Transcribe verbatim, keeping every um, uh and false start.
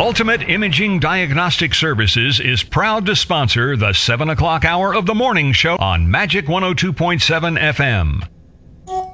Ultimate Imaging Diagnostic Services is proud to sponsor the seven o'clock hour of the morning show on Magic one oh two point seven F M.